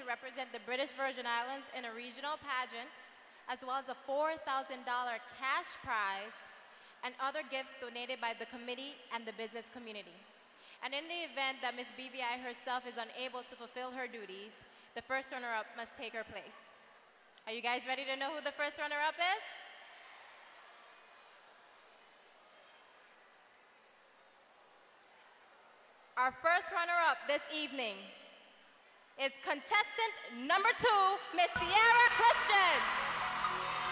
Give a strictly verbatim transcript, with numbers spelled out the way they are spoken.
represent the British Virgin Islands in a regional pageant, as well as a four thousand dollar cash prize and other gifts donated by the committee and the business community. And in the event that Miz B V I herself is unable to fulfill her duties, the first runner-up must take her place. Are you guys ready to know who the first runner-up is? Our first runner-up this evening is contestant number two, Miss Sierra Christian.